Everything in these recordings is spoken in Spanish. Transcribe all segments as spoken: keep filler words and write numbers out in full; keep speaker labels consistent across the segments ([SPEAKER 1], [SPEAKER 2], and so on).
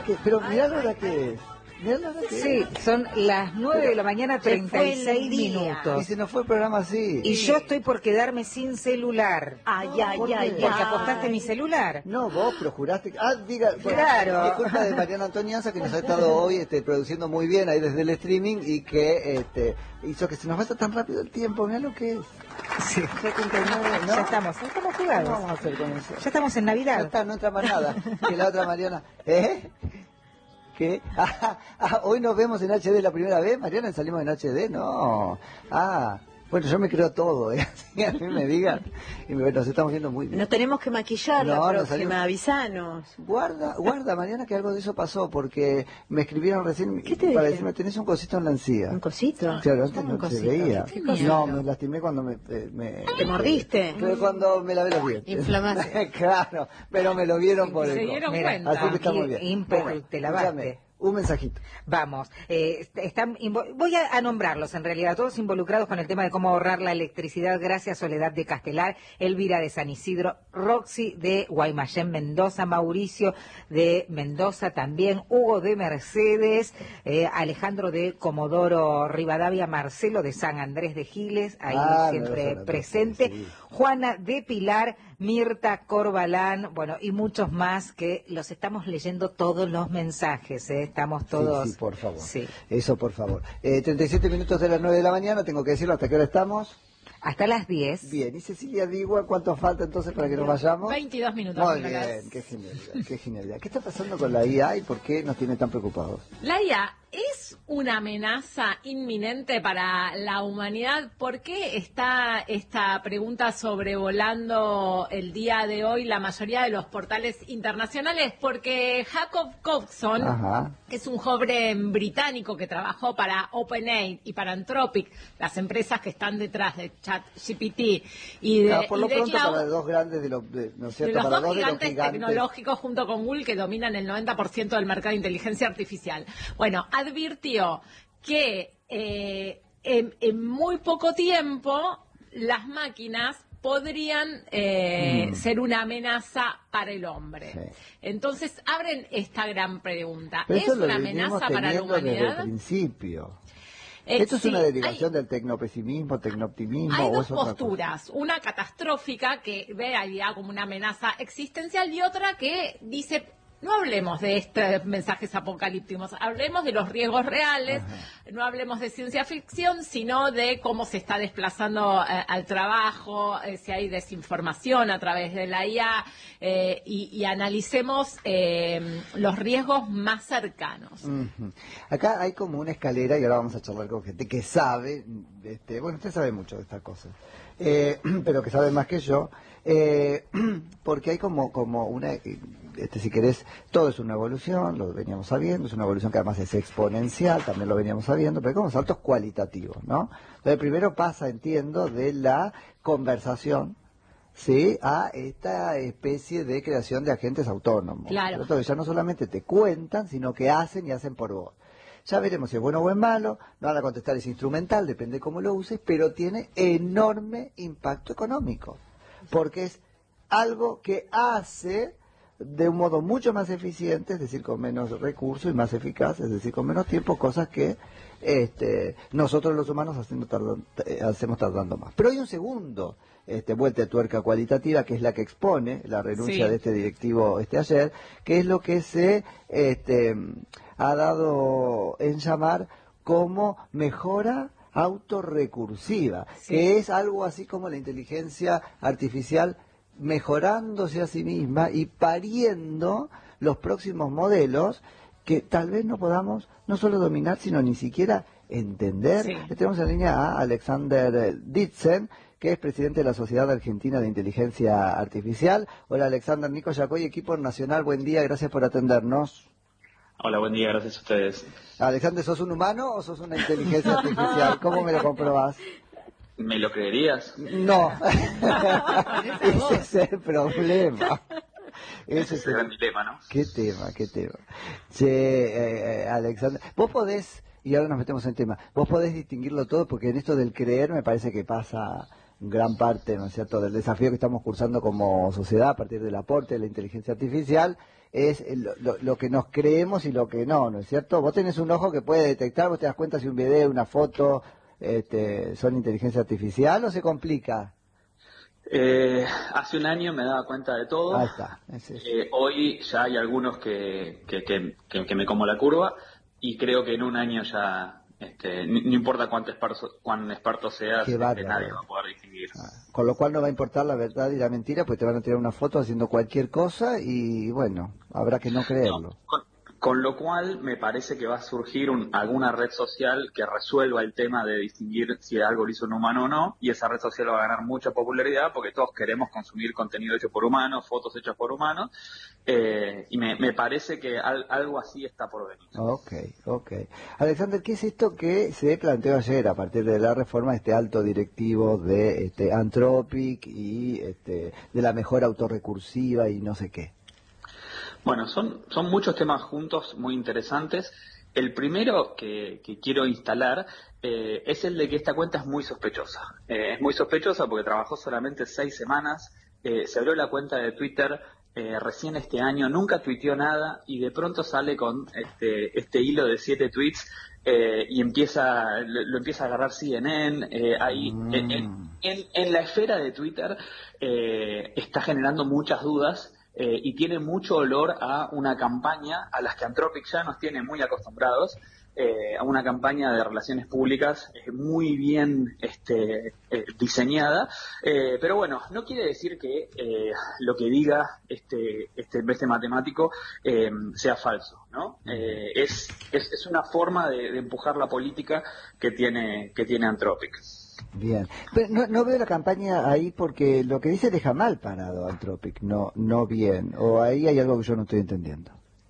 [SPEAKER 1] que, pero mirá la hora que es. Mirá la hora que
[SPEAKER 2] Sí,
[SPEAKER 1] es.
[SPEAKER 2] son las nueve de la mañana, treinta y seis minutos.
[SPEAKER 1] Y se nos fue el programa así.
[SPEAKER 2] Y yo estoy por quedarme sin celular.
[SPEAKER 3] Ay, ay,
[SPEAKER 1] ¿Por
[SPEAKER 3] ay,
[SPEAKER 1] qué?
[SPEAKER 2] Porque
[SPEAKER 3] ay.
[SPEAKER 2] apostaste mi celular.
[SPEAKER 1] No, vos, pero juraste que... Ah, diga... Bueno,
[SPEAKER 2] Claro.
[SPEAKER 1] es culpa de Mariana Antonianza, que nos ha estado hoy este, produciendo muy bien ahí desde el streaming y que este, hizo que se nos vaya tan rápido el tiempo. Mirá lo que es.
[SPEAKER 2] Sí.
[SPEAKER 1] setenta y nueve, ¿no?
[SPEAKER 2] Ya estamos, ya estamos
[SPEAKER 1] ¿Qué
[SPEAKER 2] jugados.
[SPEAKER 1] vamos a hacer con eso?
[SPEAKER 2] Ya estamos en
[SPEAKER 1] Ya
[SPEAKER 2] Navidad.
[SPEAKER 1] está, no entra más nada. Que la otra Mariana... ¿Eh? ¿Qué? Ah, ah, hoy nos vemos en H D la primera vez, Mariana, salimos en H D, no. Ah, bueno, yo me creo todo, ¿eh? Así a mí me digan. Y me, nos estamos viendo muy bien.
[SPEAKER 3] Nos tenemos que maquillar
[SPEAKER 1] No,
[SPEAKER 3] la
[SPEAKER 1] no
[SPEAKER 3] próxima,
[SPEAKER 1] salimos.
[SPEAKER 3] avisanos.
[SPEAKER 1] Guarda, guarda, Mariana, que algo de eso pasó, porque me escribieron recién
[SPEAKER 3] ¿Qué te
[SPEAKER 1] para
[SPEAKER 3] dije?
[SPEAKER 1] decirme, tenés un cosito en la encía.
[SPEAKER 3] ¿Un cosito?
[SPEAKER 1] Claro, antes
[SPEAKER 3] ¿Cómo
[SPEAKER 1] no
[SPEAKER 3] un
[SPEAKER 1] se
[SPEAKER 3] cosito?
[SPEAKER 1] veía.
[SPEAKER 3] ¿Qué cosa?
[SPEAKER 1] No, me lastimé cuando me... eh, me
[SPEAKER 3] ¿Te mordiste?
[SPEAKER 1] Fue cuando me lavé los dientes.
[SPEAKER 3] Inflamaste.
[SPEAKER 1] Claro, pero me lo vieron por
[SPEAKER 4] Se
[SPEAKER 1] el...
[SPEAKER 4] dieron
[SPEAKER 2] Mira,
[SPEAKER 4] cuenta.
[SPEAKER 1] Así que está muy bien.
[SPEAKER 2] ímpetu,
[SPEAKER 1] Bueno,
[SPEAKER 2] te lavaste.
[SPEAKER 1] escúchame, un mensajito.
[SPEAKER 2] Vamos, eh, est- están invo- voy a, a nombrarlos en realidad, todos involucrados con el tema de cómo ahorrar la electricidad. Gracias, Soledad de Castelar, Elvira de San Isidro, Roxy de Guaymallén, Mendoza, Mauricio de Mendoza también, Hugo de Mercedes, eh, Alejandro de Comodoro Rivadavia, Marcelo de San Andrés de Giles, ahí
[SPEAKER 1] Ah,
[SPEAKER 2] siempre
[SPEAKER 1] Mendoza,
[SPEAKER 2] presente,
[SPEAKER 1] sí.
[SPEAKER 2] Juana de Pilar, Mirta Corbalán, bueno, y muchos más que los estamos leyendo todos los mensajes, ¿eh? Estamos todos...
[SPEAKER 1] Sí, sí, por favor.
[SPEAKER 2] Sí.
[SPEAKER 1] Eso, por favor. Eh, treinta y siete minutos de las nueve de la mañana, tengo que decirlo, ¿hasta qué hora estamos?
[SPEAKER 2] Hasta las diez.
[SPEAKER 1] Bien, y Cecilia Digua, ¿cuánto falta entonces para que nos vayamos?
[SPEAKER 4] veintidós minutos.
[SPEAKER 1] Muy
[SPEAKER 4] Nicolás.
[SPEAKER 1] bien, qué genialidad, qué genialidad. ¿Qué está pasando con la I A y por qué nos tiene tan preocupados?
[SPEAKER 4] La I A es una amenaza inminente para la humanidad. ¿Por qué está esta pregunta sobrevolando el día de hoy la mayoría de los portales internacionales? Porque Jacob Coxon,
[SPEAKER 1] Ajá.
[SPEAKER 4] que es un joven británico que trabajó para OpenAI y para Anthropic, las empresas que están detrás de ChatGPT y de,
[SPEAKER 1] Ah, por lo
[SPEAKER 4] y de
[SPEAKER 1] pronto
[SPEAKER 4] Cloud,
[SPEAKER 1] para dos grandes de los, de- ¿no es
[SPEAKER 4] de
[SPEAKER 1] cierto?
[SPEAKER 4] los
[SPEAKER 1] Para
[SPEAKER 4] dos
[SPEAKER 1] dos de los
[SPEAKER 4] gigantes
[SPEAKER 1] gigantes.
[SPEAKER 4] tecnológicos junto con Google que dominan el noventa por ciento del mercado de inteligencia artificial. Bueno, advirtió que eh, en, en muy poco tiempo las máquinas podrían eh,
[SPEAKER 1] Mm.
[SPEAKER 4] ser una amenaza para el hombre.
[SPEAKER 1] Sí.
[SPEAKER 4] Entonces abren esta gran pregunta.
[SPEAKER 1] Pero
[SPEAKER 4] ¿Es
[SPEAKER 1] eso lo
[SPEAKER 4] una
[SPEAKER 1] venimos
[SPEAKER 4] amenaza para la
[SPEAKER 1] teniendo desde el
[SPEAKER 4] humanidad?
[SPEAKER 1] principio.
[SPEAKER 4] Eh,
[SPEAKER 1] ¿Esto es
[SPEAKER 4] sí,
[SPEAKER 1] una derivación
[SPEAKER 4] hay-
[SPEAKER 1] del tecnopesimismo, tecnooptimismo
[SPEAKER 4] Hay
[SPEAKER 1] o
[SPEAKER 4] dos
[SPEAKER 1] es otra cosa?
[SPEAKER 4] posturas, una catastrófica que ve a la I A como una amenaza existencial y otra que dice, no hablemos de estos mensajes apocalípticos, hablemos de los riesgos reales,
[SPEAKER 1] Ajá.
[SPEAKER 4] no hablemos de ciencia ficción, sino de cómo se está desplazando eh, al trabajo, eh, si hay desinformación a través de la I A, eh, y, y analicemos eh, los riesgos más cercanos.
[SPEAKER 1] Ujú. Acá hay como una escalera y ahora vamos a charlar con gente que sabe, este, bueno, usted sabe mucho de estas cosas, eh, pero que sabe más que yo, eh, porque hay como, como una, este, si querés, todo es una evolución, lo veníamos sabiendo, es una evolución que además es exponencial, también lo veníamos sabiendo, pero hay como saltos cualitativos, ¿no? Entonces primero pasa, entiendo, de la conversación, sí, a esta especie de creación de agentes autónomos.
[SPEAKER 4] Claro.
[SPEAKER 1] Entonces ya no solamente te cuentan, sino que hacen y hacen por vos. Ya veremos si es bueno o es malo, no van a contestar, es instrumental, depende cómo lo uses, pero tiene enorme impacto económico, porque es algo que hace de un modo mucho más eficiente, es decir, con menos recursos y más eficaz, es decir, con menos tiempo, cosas que este, nosotros los humanos haciendo tardan- eh, hacemos tardando más. Pero hay un segundo este, vuelta de tuerca cualitativa, que es la que expone la renuncia
[SPEAKER 4] Sí.
[SPEAKER 1] de este directivo este ayer, que es lo que se este, ha dado en llamar como mejora autorrecursiva,
[SPEAKER 4] Sí.
[SPEAKER 1] que es algo así como la inteligencia artificial mejorándose a sí misma y pariendo los próximos modelos que tal vez no podamos no solo dominar, sino ni siquiera entender.
[SPEAKER 4] Sí.
[SPEAKER 1] Tenemos en línea a Alexander Ditzen, que es presidente de la Sociedad Argentina de Inteligencia Artificial. Hola Alexander, Nico Yacoy, equipo nacional, buen día, gracias por atendernos.
[SPEAKER 5] Hola, buen día, gracias a ustedes.
[SPEAKER 1] Alexander, ¿sos un humano o sos una inteligencia artificial? ¿Cómo me lo comprobás?
[SPEAKER 5] ¿Me lo creerías?
[SPEAKER 1] No, ese es el problema. Ese
[SPEAKER 5] Ese es el gran dilema, ¿no?
[SPEAKER 1] Qué tema, qué tema. Che, eh, eh, Alexander, vos podés, y ahora nos metemos en tema, vos podés distinguirlo todo porque en esto del creer me parece que pasa, gran parte, ¿no es cierto?, del desafío que estamos cursando como sociedad a partir del aporte de la inteligencia artificial, es lo, lo, lo que nos creemos y lo que no, ¿no es cierto? Vos tenés un ojo que puede detectar, vos te das cuenta si un video, una foto, este, son inteligencia artificial o se complica.
[SPEAKER 5] Eh, hace un año me daba cuenta de todo.
[SPEAKER 1] Ahí está. Es eso.
[SPEAKER 5] Eh, hoy ya hay algunos que, que, que, que, que me como la curva y creo que en un año ya, este, no, no importa cuánto experto, cuán experto seas, este, nadie va a poder distinguir.
[SPEAKER 1] Ah, con lo cual no va a importar la verdad y la mentira, pues te van a tirar una foto haciendo cualquier cosa y bueno, habrá que no creerlo.
[SPEAKER 5] No, con, con lo cual me parece que va a surgir un, alguna red social que resuelva el tema de distinguir si algo lo hizo un humano o no, y esa red social va a ganar mucha popularidad porque todos queremos consumir contenido hecho por humanos, fotos hechas por humanos, eh, y me, me parece que al, algo así está por venir.
[SPEAKER 1] Ok, ok. Alexander, ¿qué es esto que se planteó ayer a partir de la reforma de este alto directivo de este, Anthropic y este, de la mejora autorrecursiva y no sé qué?
[SPEAKER 5] Bueno, son, son muchos temas juntos muy interesantes. El primero que, que quiero instalar eh, es el de que esta cuenta es muy sospechosa. Eh, es muy sospechosa porque trabajó solamente seis semanas, eh, se abrió la cuenta de Twitter eh, recién este año, nunca tuiteó nada y de pronto sale con este, este hilo de siete tweets eh, y empieza lo, lo empieza a agarrar C N N. Eh, ahí, mm. en, en, en la esfera de Twitter eh, está generando muchas dudas. Eh, y tiene mucho olor a una campaña a las que Anthropic ya nos tiene muy acostumbrados, eh, a una campaña de relaciones públicas eh, muy bien este, eh, diseñada, eh, pero bueno, no quiere decir que eh, lo que diga este, este, este matemático eh, sea falso, ¿no? Eh, es, es, es una forma de, de empujar la política que tiene, que tiene Anthropic.
[SPEAKER 1] Bien, pero no, no veo la campaña ahí porque lo que dice deja mal parado Anthropic, no no bien, o ahí hay algo que yo no estoy entendiendo.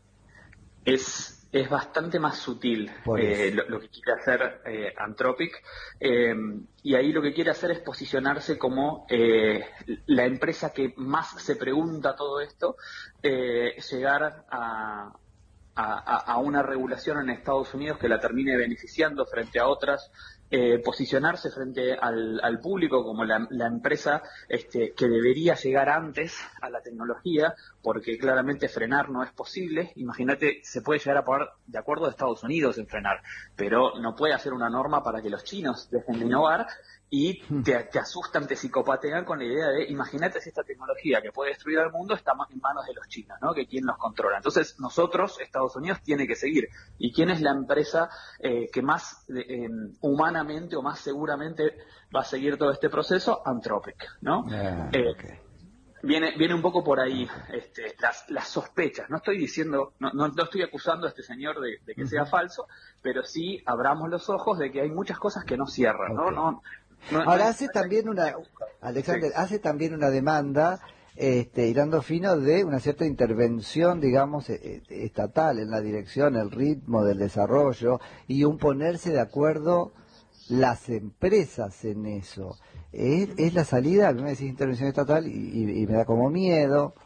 [SPEAKER 5] Es, es bastante más sutil eh, lo, lo que quiere hacer eh, Anthropic, eh, y ahí lo que quiere hacer es posicionarse como eh, la empresa que más se pregunta todo esto, eh, llegar a... A, a una regulación en Estados Unidos que la termine beneficiando frente a otras, eh, posicionarse frente al, al público como la, la empresa este, que debería llegar antes a la tecnología, porque claramente frenar no es posible. Imagínate, se puede llegar a poner de acuerdo a Estados Unidos en frenar, pero no puede hacer una norma para que los chinos dejen de innovar. Y te, te asustan, te psicopatean con la idea de, imagínate si esta tecnología que puede destruir al mundo está en manos de los chinos, ¿no? Que quién los controla. Entonces, nosotros, Estados Unidos, tiene que seguir. ¿Y quién es la empresa eh, que más eh, humanamente o más seguramente va a seguir todo este proceso? Anthropic, ¿no?
[SPEAKER 1] Ah,
[SPEAKER 5] eh,
[SPEAKER 1] okay.
[SPEAKER 5] Viene, viene un poco por ahí este, las, las sospechas. No estoy diciendo, no, no, no estoy acusando a este señor de, de que uh-huh. sea falso, pero sí abramos los ojos de que hay muchas cosas que no cierran,
[SPEAKER 1] okay.
[SPEAKER 5] ¿no? no No,
[SPEAKER 1] Ahora
[SPEAKER 5] no,
[SPEAKER 1] hace también una, Alexander,
[SPEAKER 5] sí.
[SPEAKER 1] hace también una demanda, este, hilando fino, de una cierta intervención, digamos, estatal en la dirección, el ritmo del desarrollo y un ponerse de acuerdo las empresas en eso. ¿Es, es la salida? A mí me decís intervención estatal y, y, y me da como miedo.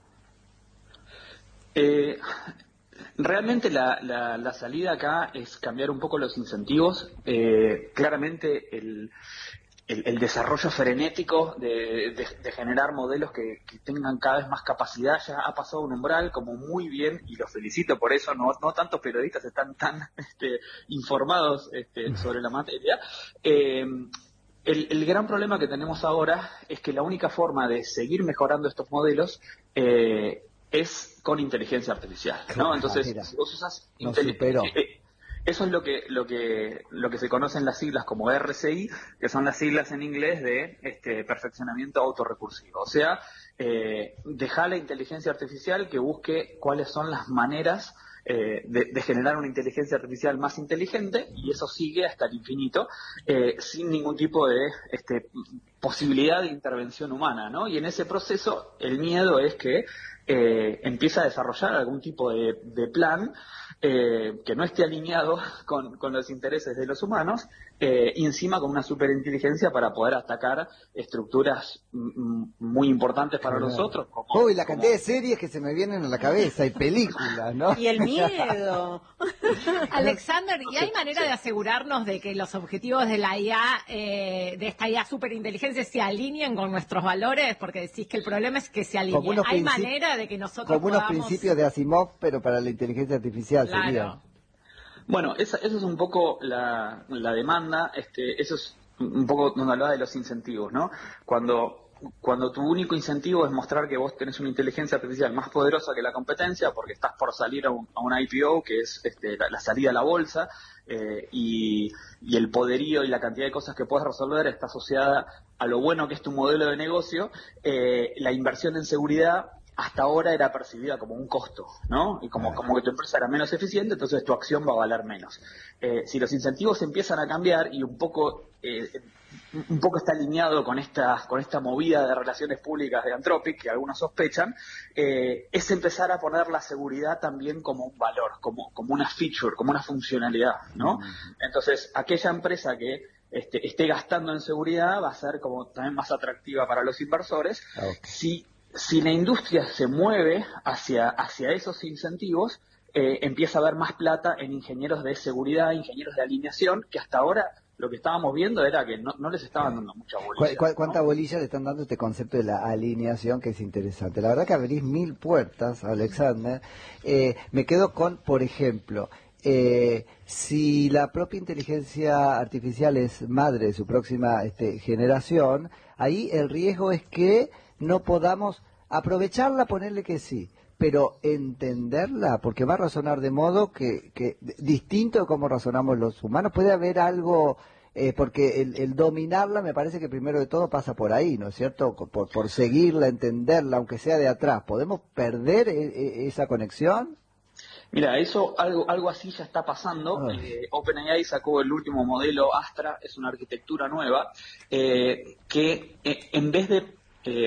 [SPEAKER 5] Eh, realmente la, la, la salida acá es cambiar un poco los incentivos. Eh, claramente el, el, el desarrollo frenético de, de, de generar modelos que, que tengan cada vez más capacidad ya ha pasado un umbral como muy bien, y los felicito por eso. No, no tantos periodistas están tan este, informados este, sobre la materia. Eh, El, el gran problema que tenemos ahora es que la única forma de seguir mejorando estos modelos eh, es con inteligencia artificial, ¿no? Entonces,
[SPEAKER 1] mira,
[SPEAKER 5] si vos usas
[SPEAKER 1] nos
[SPEAKER 5] inteli-
[SPEAKER 1] superó.
[SPEAKER 5] eh, eso es lo que lo que lo que se conocen las siglas como R C I, que son las siglas en inglés de este perfeccionamiento autorrecursivo. O sea, eh, dejar la inteligencia artificial que busque cuáles son las maneras Eh, de, de generar una inteligencia artificial más inteligente, y eso sigue hasta el infinito, eh, sin ningún tipo de este, posibilidad de intervención humana, ¿no? Y en ese proceso el miedo es que eh, empieza a desarrollar algún tipo de, de plan eh, que no esté alineado con, con los intereses de los humanos, eh, y encima con una superinteligencia para poder atacar estructuras m- muy importantes para
[SPEAKER 1] claro.
[SPEAKER 5] nosotros. Como,
[SPEAKER 1] oh, y la
[SPEAKER 5] como...
[SPEAKER 1] cantidad de series que se me vienen a la cabeza, y películas, ¿no?
[SPEAKER 3] Y el miedo.
[SPEAKER 4] Alexander, ¿y hay manera de asegurarnos de que los objetivos de la I A, eh, de esta I A superinteligencia, inteligencias se alineen con nuestros valores? Porque decís que el problema es que se
[SPEAKER 1] Como
[SPEAKER 4] alineen.
[SPEAKER 1] unos
[SPEAKER 4] ¿Hay
[SPEAKER 1] princi-
[SPEAKER 4] manera de que nosotros
[SPEAKER 1] Como unos
[SPEAKER 4] podamos...
[SPEAKER 1] principios de Asimov, pero para la inteligencia artificial
[SPEAKER 4] Claro.
[SPEAKER 1] sería.
[SPEAKER 5] Bueno, esa, eso es un poco la, la demanda, este, eso es un poco donde hablaba de los incentivos, ¿no? Cuando, cuando tu único incentivo es mostrar que vos tenés una inteligencia artificial más poderosa que la competencia, porque estás por salir a un, a un I P O, que es este, la, la salida a la bolsa, eh, y, y el poderío y la cantidad de cosas que puedes resolver está asociada a lo bueno que es tu modelo de negocio, eh, la inversión en seguridad hasta ahora era percibida como un costo, ¿no? Y como, como que tu empresa era menos eficiente, entonces tu acción va a valer menos. Eh, si los incentivos empiezan a cambiar y un poco eh, un poco está alineado con esta con esta movida de relaciones públicas de Anthropic, que algunos sospechan, eh, es empezar a poner la seguridad también como un valor, como, como una feature, como una funcionalidad, ¿no? Entonces, aquella empresa que este, esté gastando en seguridad va a ser como también más atractiva para los inversores.
[SPEAKER 1] Okay.
[SPEAKER 5] Si Si la industria se mueve hacia, hacia esos incentivos, eh, empieza a haber más plata en ingenieros de seguridad, ingenieros de alineación, que hasta ahora lo que estábamos viendo era que no, no les estaban dando mucha bolilla.
[SPEAKER 1] ¿Cu- cu- ¿Cuánta
[SPEAKER 5] ¿no?
[SPEAKER 1] bolilla le están dando este concepto de la alineación, que es interesante? La verdad que abrís mil puertas, Alexander. Eh, me quedo con, por ejemplo, eh, si la propia inteligencia artificial es madre de su próxima este, generación, ahí el riesgo es que no podamos aprovecharla, ponerle que sí, pero entenderla, porque va a razonar de modo que, que distinto de cómo razonamos los humanos. Puede haber algo, eh, porque el, el dominarla me parece que primero de todo pasa por ahí, ¿no es cierto? Por, por seguirla, entenderla, aunque sea de atrás. ¿Podemos perder e, e, esa conexión?
[SPEAKER 5] Mira, eso, algo, algo así ya está pasando. Eh, OpenAI sacó el último modelo Astra, es una arquitectura nueva, eh, que eh, en vez de eh,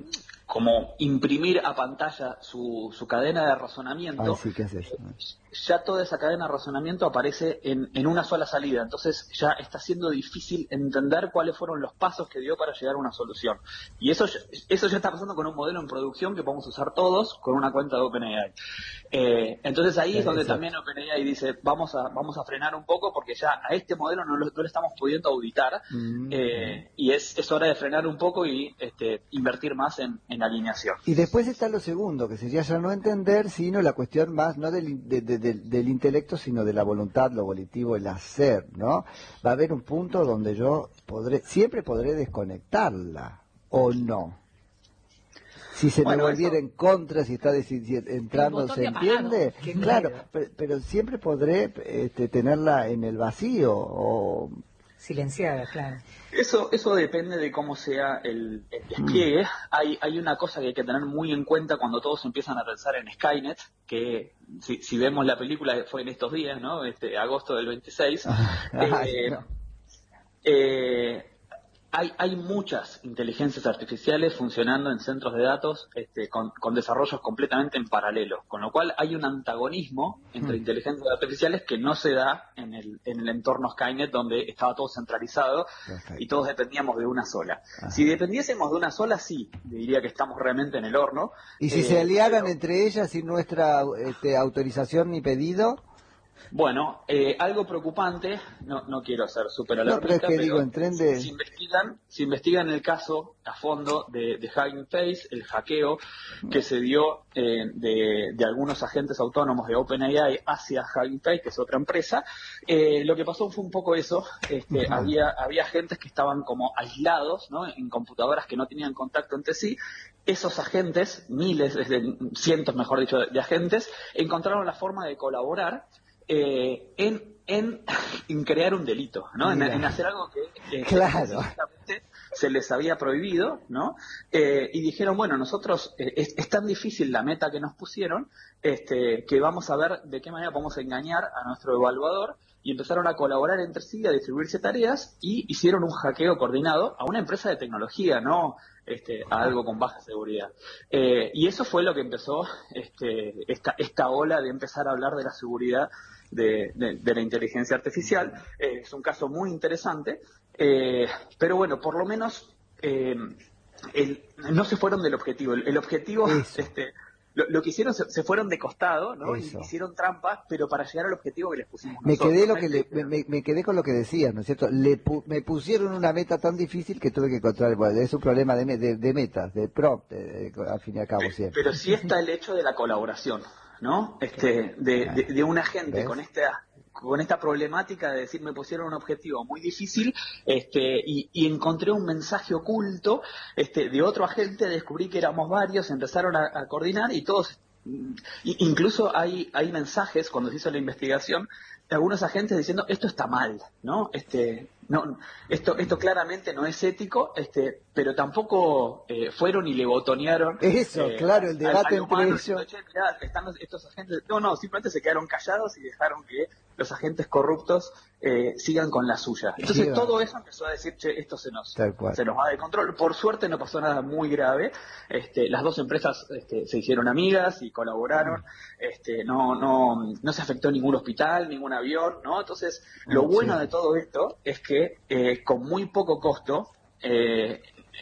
[SPEAKER 5] como imprimir a pantalla su, su cadena de razonamiento,
[SPEAKER 1] Ay, sí, ¿qué es eso?
[SPEAKER 5] ya toda esa cadena de razonamiento aparece en, en una sola salida. Entonces ya está siendo difícil entender cuáles fueron los pasos que dio para llegar a una solución. Y eso, eso ya está pasando con un modelo en producción que podemos usar todos con una cuenta de OpenAI. Eh, entonces ahí
[SPEAKER 1] Sí,
[SPEAKER 5] es donde
[SPEAKER 1] exacto.
[SPEAKER 5] también OpenAI dice, vamos a, vamos a frenar un poco porque ya a este modelo no lo, no lo estamos pudiendo auditar,
[SPEAKER 1] Mm.
[SPEAKER 5] eh, y es, es hora de frenar un poco y este, invertir más en, en alineación.
[SPEAKER 1] Y después está lo segundo, que sería ya no entender, sino la cuestión más, no del, de- de- del, del intelecto, sino de la voluntad, lo volitivo, el hacer, ¿no? Va a haber un punto donde yo podré, siempre podré desconectarla, ¿o no? Si se
[SPEAKER 5] Bueno,
[SPEAKER 1] me volviera
[SPEAKER 5] eso-
[SPEAKER 1] en contra, si está deci- si entrando,
[SPEAKER 4] botón
[SPEAKER 1] ¿se
[SPEAKER 4] de apagado.
[SPEAKER 1] entiende?
[SPEAKER 2] Qué
[SPEAKER 1] Claro,
[SPEAKER 2] miedo.
[SPEAKER 1] pero, pero siempre podré este, tenerla en el vacío, o...
[SPEAKER 2] Silenciada, claro.
[SPEAKER 5] Eso, eso depende de cómo sea el, el despliegue. Hay, hay una cosa que hay que tener muy en cuenta cuando todos empiezan a pensar en Skynet, que si, si vemos la película fue en estos días, ¿no? Este, agosto del veintiséis.
[SPEAKER 1] Ay,
[SPEAKER 5] eh,
[SPEAKER 1] no.
[SPEAKER 5] eh, hay, hay muchas inteligencias artificiales funcionando en centros de datos este, con, con desarrollos completamente en paralelo, con lo cual hay un antagonismo entre
[SPEAKER 1] Hmm.
[SPEAKER 5] inteligencias artificiales que no se da en el, en el entorno Skynet, donde estaba todo centralizado
[SPEAKER 1] Perfecto.
[SPEAKER 5] y todos dependíamos de una sola.
[SPEAKER 1] Ajá.
[SPEAKER 5] Si dependiésemos de una sola, sí, diría que estamos realmente en el horno.
[SPEAKER 1] ¿Y si
[SPEAKER 5] Eh,
[SPEAKER 1] se aliaran
[SPEAKER 5] pero-
[SPEAKER 1] entre ellas sin nuestra este, autorización ni pedido?
[SPEAKER 5] Bueno, eh, algo preocupante, no, no quiero ser súper
[SPEAKER 1] No, pero es
[SPEAKER 5] alarmista,
[SPEAKER 1] que digo, en tren de...
[SPEAKER 5] se investigan, se investigan el caso a fondo de, de Hugging Face, el hackeo que se dio eh, de, de algunos agentes autónomos de OpenAI hacia Hugging Face, que es otra empresa. Eh, lo que pasó fue un poco eso, este,
[SPEAKER 1] Ajá.
[SPEAKER 5] había, había agentes que estaban como aislados, ¿no? En computadoras que no tenían contacto entre sí. Esos agentes, miles, desde cientos, mejor dicho, de, de agentes, encontraron la forma de colaborar Eh, en, en, en crear un delito, ¿no? En,
[SPEAKER 1] Mira.
[SPEAKER 5] en hacer algo que eh,
[SPEAKER 1] Claro.
[SPEAKER 5] específicamente se les había prohibido, ¿no? Eh, y dijeron, bueno, nosotros, eh, es, es tan difícil la meta que nos pusieron, este, que vamos a ver de qué manera podemos engañar a nuestro evaluador, y empezaron a colaborar entre sí, a distribuirse tareas, y hicieron un hackeo coordinado a una empresa de tecnología, no este, a algo con baja seguridad. Eh, y eso fue lo que empezó este, esta, esta ola de empezar a hablar de la seguridad de, de, de la inteligencia artificial. Eh, es un caso muy interesante, eh, pero bueno, por lo menos eh, el, no se fueron del objetivo. El, el objetivo
[SPEAKER 1] Eso.
[SPEAKER 5] este, lo, lo que hicieron, se, se fueron de costado, ¿no?
[SPEAKER 1] Eso.
[SPEAKER 5] Y hicieron trampas, pero para llegar al objetivo que les pusimos
[SPEAKER 1] Me
[SPEAKER 5] nosotros.
[SPEAKER 1] quedé, lo
[SPEAKER 5] ¿no?
[SPEAKER 1] que le, me, me quedé con lo que decías, ¿no es cierto? Le pu- me pusieron una meta tan difícil que tuve que encontrar, bueno, es un problema de, me- de, de metas, de prompt, de- de- al fin y al cabo siempre.
[SPEAKER 5] Pero sí está el hecho de la colaboración, ¿no? Este, de, de, de una gente
[SPEAKER 1] ¿Ves?
[SPEAKER 5] con esta con esta problemática de decir me pusieron un objetivo muy difícil, este, y, y encontré un mensaje oculto, este, de otro agente, descubrí que éramos varios, empezaron a, a coordinar y todos, y incluso hay, hay mensajes cuando se hizo la investigación de algunos agentes diciendo esto está mal, ¿no? Este, no, esto, esto claramente no es ético, este, pero tampoco eh, fueron y le botonearon.
[SPEAKER 1] Eso,
[SPEAKER 5] eh,
[SPEAKER 1] claro, el debate
[SPEAKER 5] al- al
[SPEAKER 1] entre
[SPEAKER 5] humano
[SPEAKER 1] ellos.
[SPEAKER 5] diciendo, "Che, mirá, están los- estos agentes", no, no, simplemente se quedaron callados y dejaron que los agentes corruptos eh, sigan con la suya. Entonces
[SPEAKER 1] Sí,
[SPEAKER 5] todo
[SPEAKER 1] va.
[SPEAKER 5] eso empezó a decir, che, esto se nos,
[SPEAKER 1] Tal cual.
[SPEAKER 5] se nos va de control. Por suerte no pasó nada muy grave. Este, las dos empresas este, se hicieron amigas y colaboraron. Este, no, no, no se afectó ningún hospital, ningún avión, ¿no? Entonces, lo
[SPEAKER 1] Sí.
[SPEAKER 5] bueno de todo esto es que eh, con muy poco costo, eh,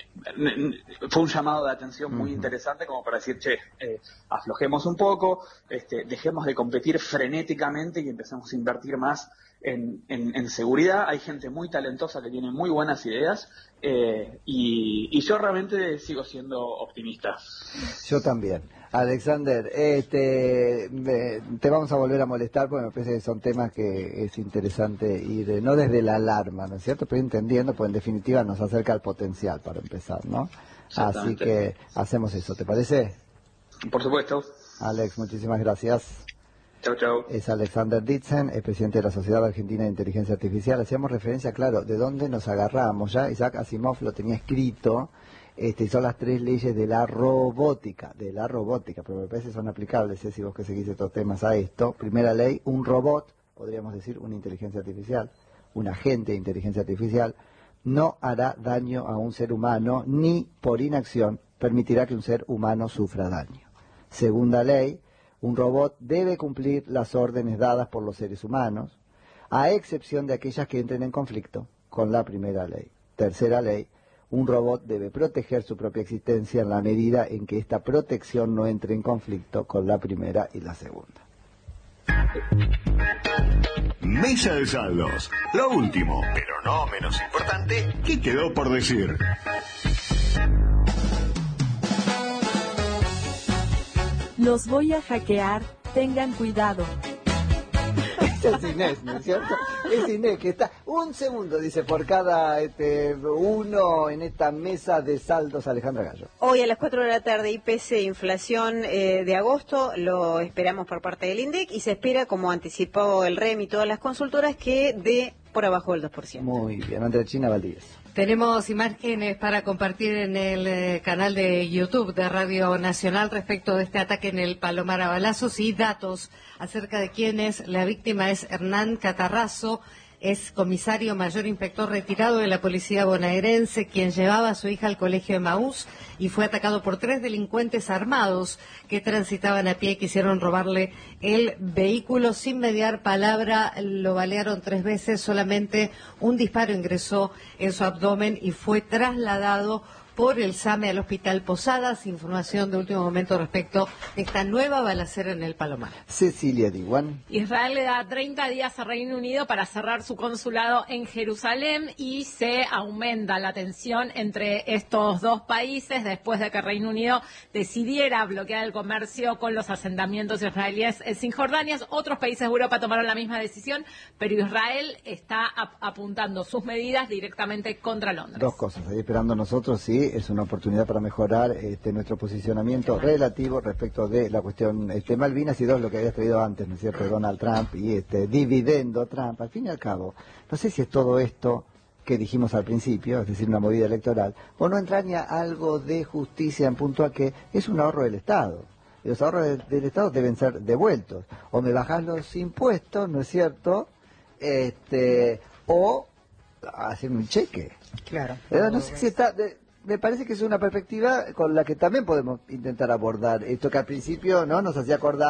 [SPEAKER 5] n- n- fue un llamado de atención muy
[SPEAKER 1] Ujú.
[SPEAKER 5] interesante como para decir, che, eh, aflojemos un poco, este, dejemos de competir frenéticamente y empecemos a invertir más en, en- en seguridad. Hay gente muy talentosa que tiene muy buenas ideas, eh, y, y yo realmente sigo siendo optimista.
[SPEAKER 1] Yo también. Alexander, este, me- te vamos a volver a molestar porque me parece que son temas que es interesante ir, eh, no desde la alarma, ¿no es cierto? Pero entendiendo, pues en definitiva nos acerca al potencial para empezar, ¿no? Así
[SPEAKER 5] Exactamente.
[SPEAKER 1] que hacemos eso, ¿te parece?
[SPEAKER 5] Por supuesto.
[SPEAKER 1] Alex, muchísimas gracias.
[SPEAKER 5] Chau, chau.
[SPEAKER 1] Es Alexander Ditzen, el presidente de la Sociedad Argentina de Inteligencia Artificial. Hacíamos referencia, claro, de dónde nos agarramos. Ya Isaac Asimov lo tenía escrito, este, y son las tres leyes de la robótica, de la robótica, pero me parece que son aplicables, ¿eh? Si vos que seguís estos temas a esto. Primera ley, un robot, podríamos decir una inteligencia artificial, un agente de inteligencia artificial, no hará daño a un ser humano, ni por inacción permitirá que un ser humano sufra daño. Segunda ley, un robot debe cumplir las órdenes dadas por los seres humanos, a excepción de aquellas que entren en conflicto con la primera ley. Tercera ley, un robot debe proteger su propia existencia en la medida en que esta protección no entre en conflicto con la primera y la segunda.
[SPEAKER 6] Mesa de saldos. Lo último, pero no menos importante, ¿qué quedó por decir?
[SPEAKER 7] Los voy a hackear, tengan cuidado.
[SPEAKER 1] Es Inés, ¿no es cierto? Es Inés que está un segundo, dice, por cada este, uno en esta mesa de saldos. Alejandra Gallo.
[SPEAKER 3] Hoy a las cuatro de la tarde, I P C, inflación eh, de agosto, lo esperamos por parte del INDEC y se espera, como anticipó el R E M y todas las consultoras, que dé por abajo del dos por ciento.
[SPEAKER 1] Muy bien, Andrea China Valdivieso.
[SPEAKER 2] Tenemos imágenes para compartir en el eh, canal de YouTube de Radio Nacional respecto de este ataque en el Palomar a balazos y datos acerca de quién es. La víctima es Hernán Catarrazo, es comisario mayor inspector retirado de la policía bonaerense, quien llevaba a su hija al colegio de Emaús y fue atacado por tres delincuentes armados que transitaban a pie y quisieron robarle el vehículo sin mediar palabra. Lo balearon tres veces, solamente un disparo ingresó en su abdomen y fue trasladado por el SAME al Hospital Posadas. Información de último momento respecto de esta nueva balacera en el Palomar.
[SPEAKER 1] Cecilia Diwan.
[SPEAKER 4] Israel le da treinta días a Reino Unido para cerrar su consulado en Jerusalén y se aumenta la tensión entre estos dos países después de que Reino Unido decidiera bloquear el comercio con los asentamientos israelíes en Cisjordania. Otros países de Europa tomaron la misma decisión, pero Israel está ap- apuntando sus medidas directamente contra Londres.
[SPEAKER 1] Dos cosas, ahí esperando nosotros, sí, es una oportunidad para mejorar este, nuestro posicionamiento relativo respecto de la cuestión este, Malvinas, y dos, lo que habías traído antes, ¿no es cierto?, Donald Trump y este dividendo Trump. Al fin y al cabo, no sé si es todo esto que dijimos al principio, es decir, una movida electoral, o no entraña algo de justicia en punto a que es un ahorro del Estado. Y los ahorros del, del Estado deben ser devueltos. O me bajás los impuestos, ¿no es cierto?, este o hacer un cheque.
[SPEAKER 2] Claro.
[SPEAKER 1] Eh, no sé si está... de- me parece que es una perspectiva con la que también podemos intentar abordar esto que al principio no nos hacía acordar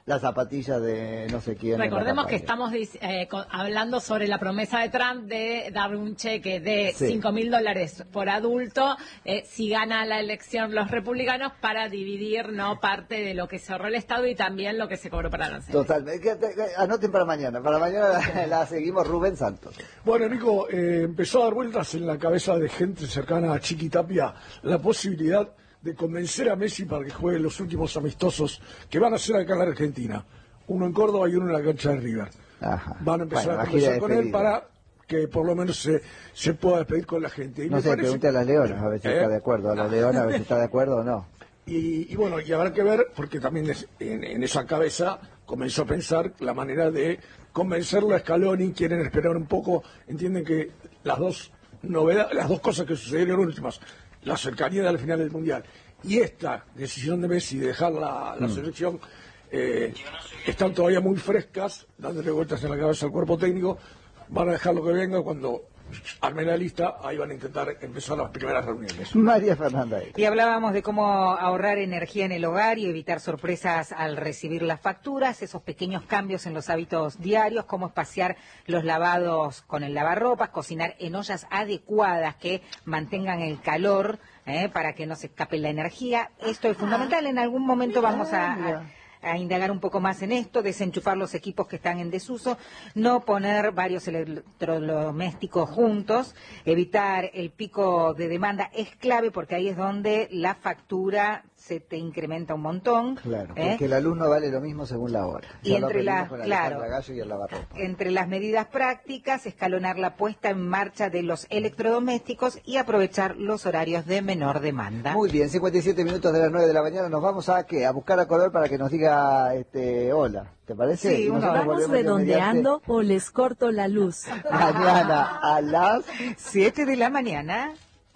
[SPEAKER 1] las zapatillas de no sé quién.
[SPEAKER 4] Recordemos que estamos eh, hablando sobre la promesa de Trump de darle un cheque de
[SPEAKER 1] sí.
[SPEAKER 4] cinco mil dólares por adulto eh, si gana la elección los republicanos para dividir no parte de lo que se ahorró el Estado y también lo que se cobró para aranceles.
[SPEAKER 1] Totalmente. Anoten para mañana. Para mañana la, la seguimos Rubén Santos.
[SPEAKER 8] Bueno, Nico, eh, empezó a dar vueltas en la cabeza de gente cercana a Chiqui Tapia la posibilidad de convencer a Messi para que juegue los últimos amistosos que van a ser acá en la Argentina. Uno en Córdoba y uno en la cancha de River.
[SPEAKER 1] Ajá.
[SPEAKER 8] Van a empezar
[SPEAKER 1] bueno,
[SPEAKER 8] a conversar con él para que por lo menos se, se pueda despedir con la gente. Y
[SPEAKER 1] no sé, parece... pregunte a las Leonas a ver si ¿Eh? está de acuerdo. A las Leonas a ver si está de acuerdo o no.
[SPEAKER 8] Y, y bueno, y habrá que ver, porque también es, en, en esa cabeza comenzó a pensar la manera de convencerlo a Scaloni. Quieren esperar un poco, entienden que las dos novedades, las dos cosas que sucedieron últimas, la cercanía de la final del Mundial y esta decisión de Messi de dejar la, la mm. selección, eh, están todavía muy frescas, dándole vueltas en la cabeza al cuerpo técnico. Van a dejar lo que venga cuando armen la lista, ahí van a intentar empezar las primeras reuniones.
[SPEAKER 1] María Fernanda.
[SPEAKER 2] Y hablábamos de cómo ahorrar energía en el hogar y evitar sorpresas al recibir las facturas, esos pequeños cambios en los hábitos diarios, cómo espaciar los lavados con el lavarropas, cocinar en ollas adecuadas que mantengan el calor eh, para que no se escape la energía. Esto es fundamental. En algún momento vamos a... a a indagar un poco más en esto, desenchufar los equipos que están en desuso, no poner varios electrodomésticos juntos, evitar el pico de demanda es clave porque ahí es donde la factura se te incrementa un montón.
[SPEAKER 1] Claro,
[SPEAKER 2] ¿eh?
[SPEAKER 1] porque la luz no vale lo mismo según la hora.
[SPEAKER 2] Y ya entre las, claro,
[SPEAKER 1] y el
[SPEAKER 2] entre las medidas prácticas, escalonar la puesta en marcha de los electrodomésticos y aprovechar los horarios de menor demanda.
[SPEAKER 1] Muy bien, cincuenta y siete minutos de las nueve de la mañana, nos vamos a ¿qué? A buscar a Color para que nos diga este hola. ¿Te parece?
[SPEAKER 7] Sí, uno vamos redondeando o les corto la luz.
[SPEAKER 1] Mañana a las
[SPEAKER 2] siete de la mañana.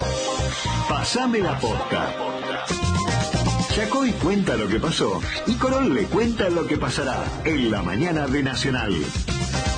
[SPEAKER 6] Pasame la posta. Chacoy cuenta lo que pasó y Corol le cuenta lo que pasará en la mañana de Nacional.